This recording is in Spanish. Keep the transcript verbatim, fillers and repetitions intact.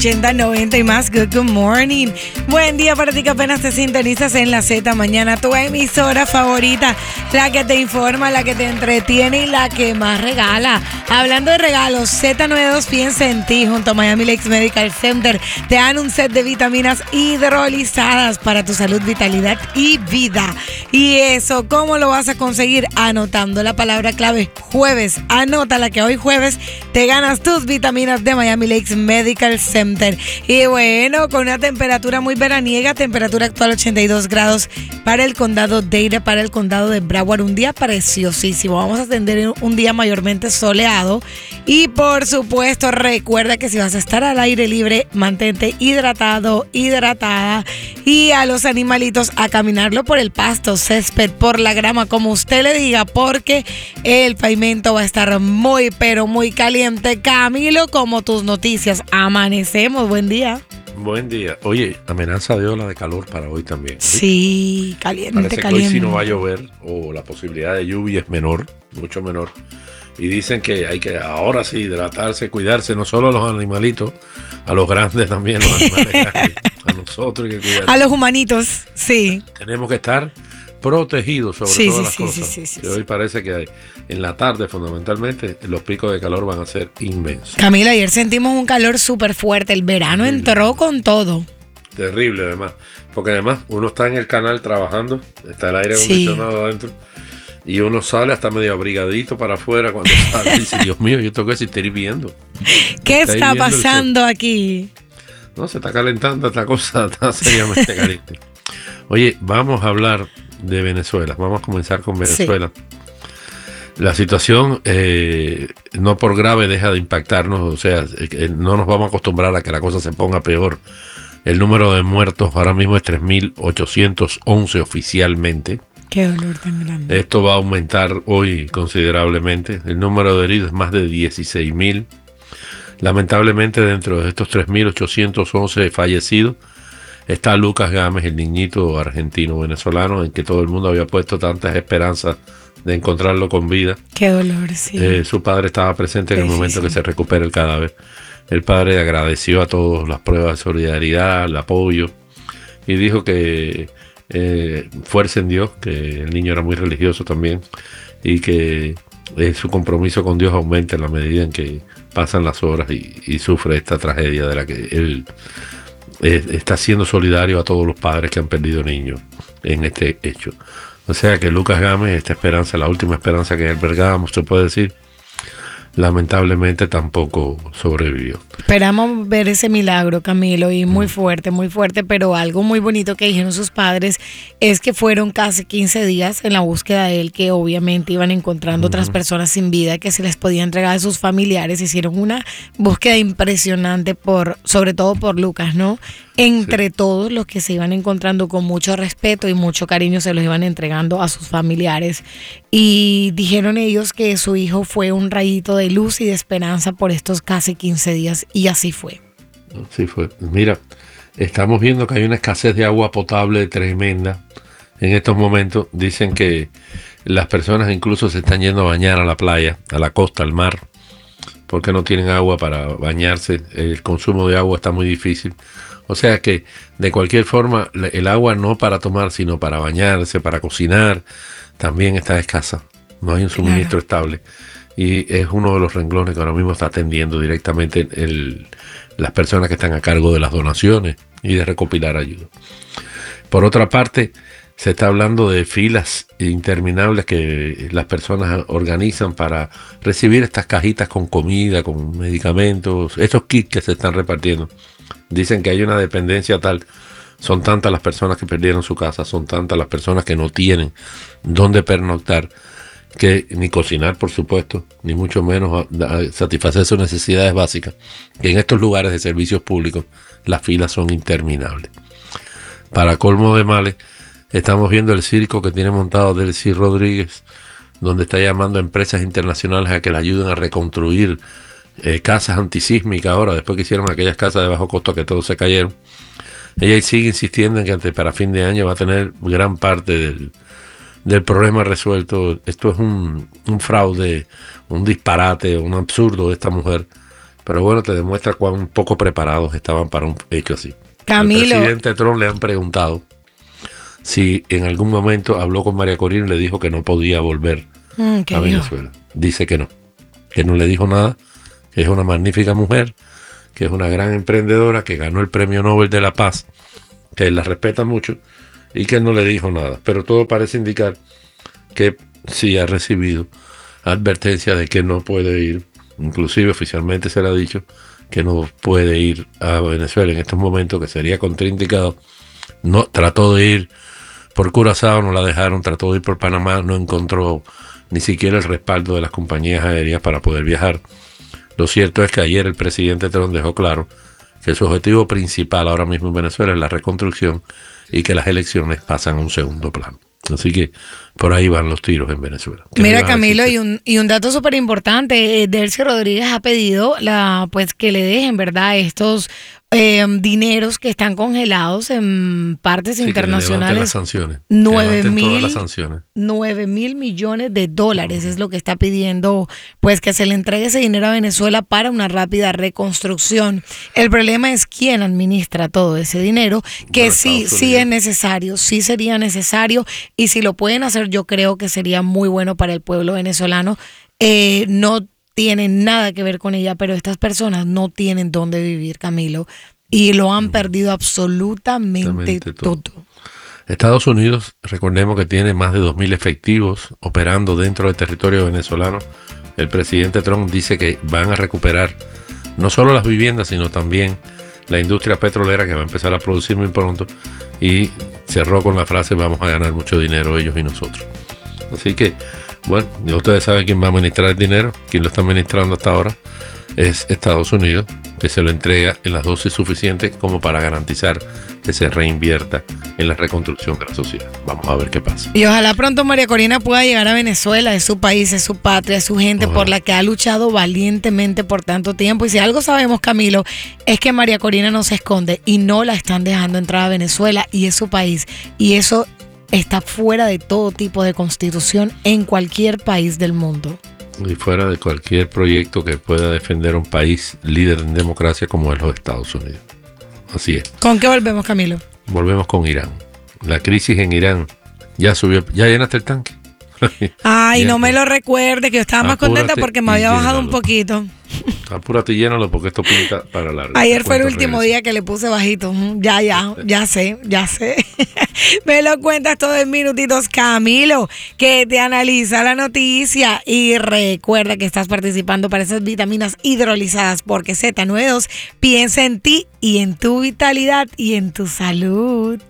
ochenta, noventa y más. Good, good morning. Buen día para ti que apenas te sintonizas en la Z Mañana, tu emisora favorita, la que te informa, la que te entretiene y la que más regala. Hablando de regalos, Z noventa y dos piensa en ti junto a Miami Lakes Medical Center. Te dan un set de vitaminas hidrolizadas para tu salud, vitalidad y vida. Y eso, ¿cómo lo vas a conseguir? Anotando la palabra clave jueves. Anótala que hoy jueves te ganas tus vitaminas de Miami Lakes Medical Center. Y bueno, con una temperatura muy veraniega, temperatura actual ochenta y dos grados para el condado Dade, para el condado de Broward. Un día preciosísimo. Vamos a tener un día mayormente soleado. Y por supuesto, recuerda que si vas a estar al aire libre, mantente hidratado, hidratada. Y a los animalitos a caminarlo por el pasto, césped, por la grama, como usted le diga, porque el pavimento va a estar muy, pero muy caliente. Camilo, como tus noticias, amanecemos. Buen día. Buen día. Oye, amenaza de ola de calor para hoy también. ¿Sí? Sí, caliente, Parece caliente. que hoy sí no va a llover o la posibilidad de lluvia es menor, mucho menor. Y dicen que hay que ahora sí hidratarse, cuidarse, no solo a los animalitos, a los grandes también, los animales grandes, a nosotros hay que cuidarnos. A los humanitos, sí. Tenemos que estar protegidos sobre Sí, todas sí, las sí, cosas. sí, sí, sí, que sí. Hoy parece que hay, en la tarde fundamentalmente los picos de calor van a ser inmensos. Camila, ayer sentimos un calor súper fuerte. El verano Terrible. entró con todo. Terrible además, porque además uno está en el canal trabajando, está el aire Sí. acondicionado adentro y uno sale hasta medio abrigadito para afuera cuando sale y dice, Dios mío, yo tengo que estar hirviendo. ¿Qué Está está hirviendo el pasando aquí? No, se está calentando esta cosa, está seriamente caliente. Oye, vamos a hablar de Venezuela, vamos a comenzar con Venezuela. Sí. La situación eh, no por grave deja de impactarnos, o sea, eh, no nos vamos a acostumbrar a que la cosa se ponga peor. El número de muertos ahora mismo es tres mil ochocientos once oficialmente. Qué dolor tan grande. Esto va a aumentar hoy considerablemente. El número de heridos es más de dieciséis mil. Lamentablemente, dentro de estos tres mil ochocientos once fallecidos, está Lucas Gámez, el niñito argentino-venezolano, en que todo el mundo había puesto tantas esperanzas de encontrarlo con vida. Qué dolor, sí. Eh, su padre estaba presente en Sí, el momento sí, sí. que se recupera el cadáver. El padre agradeció a todos las pruebas de solidaridad, el apoyo, y dijo que eh, fuerza en Dios, que el niño era muy religioso también, y que eh, su compromiso con Dios aumenta en la medida en que pasan las horas y, y sufre esta tragedia de la que él eh, está siendo solidario a todos los padres que han perdido niños en este hecho. O sea que Lucas Gámez, esta esperanza, la última esperanza que albergábamos, se puede decir, lamentablemente tampoco sobrevivió. Esperamos ver ese milagro, Camilo, y muy fuerte, muy fuerte, pero algo muy bonito que dijeron sus padres es que fueron casi quince días en la búsqueda de él, que obviamente iban encontrando uh-huh. otras personas sin vida que se les podía entregar a sus familiares. Hicieron una búsqueda impresionante, por, sobre todo por Lucas, ¿no? Entre sí. todos los que se iban encontrando con mucho respeto y mucho cariño se los iban entregando a sus familiares. Y dijeron ellos que su hijo fue un rayito de luz y de esperanza por estos casi quince días, y así fue. Así fue. Mira, estamos viendo que hay una escasez de agua potable tremenda en estos momentos. Dicen que las personas incluso se están yendo a bañar a la playa, a la costa, al mar, porque no tienen agua para bañarse. El consumo de agua está muy difícil. O sea que, de cualquier forma, el agua no para tomar, sino para bañarse, para cocinar, también está escasa. No hay un suministro claro. estable. Y es uno de los renglones que ahora mismo está atendiendo directamente el, las personas que están a cargo de las donaciones y de recopilar ayuda. Por otra parte, se está hablando de filas interminables que las personas organizan para recibir estas cajitas con comida, con medicamentos, estos kits que se están repartiendo. Dicen que hay una dependencia tal, son tantas las personas que perdieron su casa, son tantas las personas que no tienen dónde pernoctar, que ni cocinar, por supuesto, ni mucho menos a, a satisfacer sus necesidades básicas, que en estos lugares de servicios públicos las filas son interminables. Para colmo de males, estamos viendo el circo que tiene montado Delcy Rodríguez, donde está llamando a empresas internacionales a que le ayuden a reconstruir eh, casas antisísmicas ahora, después que hicieron aquellas casas de bajo costo que todos se cayeron. Ella sigue insistiendo en que antes, para fin de año va a tener gran parte del, del problema resuelto. Esto es un, un fraude, un disparate, un absurdo de esta mujer, Pero bueno, te demuestra cuán poco preparados estaban para un hecho así. Camilo. Al presidente Trump le han preguntado si en algún momento habló con María Corina y le dijo que no podía volver Mm, a Venezuela. Dice que no, que no le dijo nada, que es una magnífica mujer, que es una gran emprendedora, que ganó el Premio Nobel de la Paz, que él la respeta mucho y que no le dijo nada. Pero todo parece indicar que sí ha recibido advertencia de que no puede ir, inclusive oficialmente se le ha dicho que no puede ir a Venezuela en estos momentos, que sería contraindicado. No, trató de ir por Curazao, no la dejaron, trató de ir por Panamá, no encontró ni siquiera el respaldo de las compañías aéreas para poder viajar. Lo cierto es que ayer el presidente Trump dejó claro que su objetivo principal ahora mismo en Venezuela es la reconstrucción y que las elecciones pasan a un segundo plano. Así que por ahí van los tiros en Venezuela. Mira, Camilo, y un, y un dato súper importante, eh, Delcy Rodríguez ha pedido la, pues que le dejen, ¿verdad?, estos eh, dineros que están congelados en partes sí, internacionales. Las sanciones. Nueve mil, todas las sanciones. nueve mil millones de dólares es lo que está pidiendo, pues que se le entregue ese dinero a Venezuela para una rápida reconstrucción. El problema es quién administra todo ese dinero, que Bueno, sí, sí es necesario, sí sería necesario, y si lo pueden hacer, yo creo que sería muy bueno para el pueblo venezolano. Eh, no tiene nada que ver con ella, pero estas personas no tienen dónde vivir, Camilo, y lo han perdido absolutamente todo. todo. Estados Unidos, recordemos que tiene más de dos mil efectivos operando dentro del territorio venezolano. El presidente Trump dice que van a recuperar no solo las viviendas, sino también la industria petrolera, que va a empezar a producir muy pronto, y cerró con la frase: vamos a ganar mucho dinero ellos y nosotros. Así que, bueno, ya ustedes saben quién va a administrar el dinero. Quien lo está administrando hasta ahora es Estados Unidos, que se lo entrega en las dosis suficientes como para garantizar que se reinvierta en la reconstrucción de la sociedad. Vamos a ver qué pasa. Y ojalá pronto María Corina pueda llegar a Venezuela. Es su país, es su patria, es su gente, ojalá, por la que ha luchado valientemente por tanto tiempo. Y si algo sabemos, Camilo, es que María Corina no se esconde y no la están dejando entrar a Venezuela, y es su país. Y eso está fuera de todo tipo de constitución en cualquier país del mundo. Y fuera de cualquier proyecto que pueda defender un país líder en democracia como es los Estados Unidos. Así es. ¿Con qué volvemos, Camilo? Volvemos con Irán. La crisis en Irán ya subió. ¿Ya llenaste el tanque? Ay, no me lo recuerde, que yo estaba más contenta porque me había bajado un poquito. Apúrate y llénalo porque esto pinta para largo. Ayer fue el último día que le puse bajito. Ya, ya, ya sé, ya sé. Me lo cuentas todo en minutitos, Camilo, que te analiza la noticia. Y recuerda que estás participando para esas vitaminas hidrolizadas, porque Z noventa y dos piensa en ti y en tu vitalidad y en tu salud.